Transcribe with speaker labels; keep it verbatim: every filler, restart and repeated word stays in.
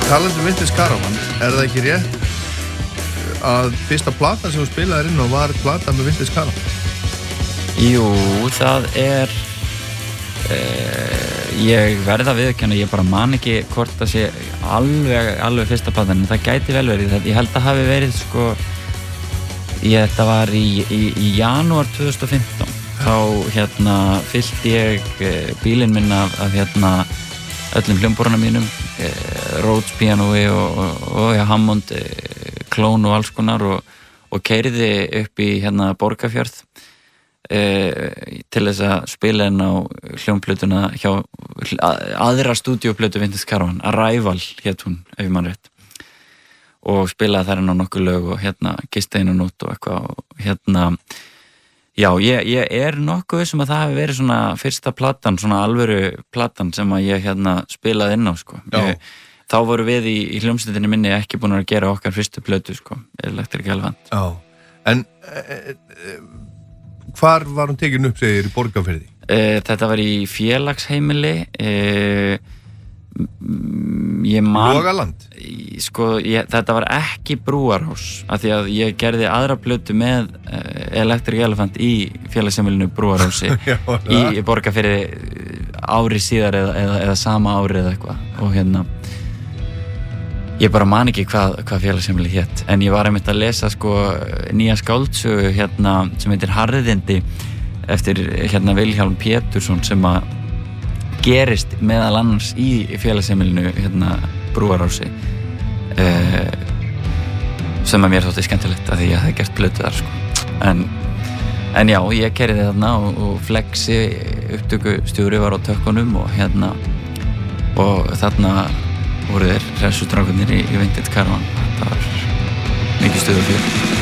Speaker 1: talandi um Vintage Caravan, er það ekki rétt að fyrsta platan sem þú spilaðir inn á var plata með Vintage Caravan?
Speaker 2: Jú, það er uh, ég verða að viðurkenna, ég bara man ekki hvort það sé alveg, alveg fyrsta platan, en það gæti vel verið þetta. Ég held að hafi verið sko ég, þetta var í, í, í janúar tvö þúsund og fimmtán. Þá hérna fyllti ég bílinn minn af, af hérna öllum hljómborunum mínum, eh, Rhodes píanói og, og, og ja, Hammond eh, klón og alls konar og, og keyrði upp í hérna Borgarfjörð eh, til þess að spila inn á hljómplötuna hjá aðra stúdíóplötu Vintage Caravan, Arrival hét hún, ef mann rétt, og spilaði þar inn á nokkuð lög og hérna gisti inn og nótt og eitthvað og hérna já, ég, ég er nokkuð sem að það hefði verið svona fyrsta platan, svona alvöru platan sem að ég hérna spilaði inn á, sko. Ég, þá voru við í, í hljómsveitinni minni ekki búin að gera okkar fyrstu plötu, sko, Electric Elephant.
Speaker 1: Já, en e, e, hvar var hún tekin upp, segir, í Borgarfirði?
Speaker 2: E, þetta var í félagsheimili, e, ég man...
Speaker 1: Logaland?
Speaker 2: Sko, ég, þetta var ekki Brúarhús, af því að ég gerði aðra plötu með uh, Electric Elephant í félagsheimilinu Brúarhúsi í, í Borgarfirði ári síðar eða, eða, eða sama ári eða eitthvað og hérna ég bara man ekki hvað, hvað félagsheimili hét, en ég var einmitt að lesa sko nýja skáldsögu hérna sem heitir Harðindi eftir hérna Vilhjálm Pétursson sem að gerist meðal annars í félagsheimilinu hérna Brúarhúsi uh, sem að mér þótti skemmtilegt að því að ég hafði gert plötu þar sko. en, en já, ég keyrði þarna og, og Flexi upptökustjóri var á tökkunum og hérna og þarna voru þeir hressustrákarnir í, í Vintage Caravan. Þetta var mikið stuð og fjör.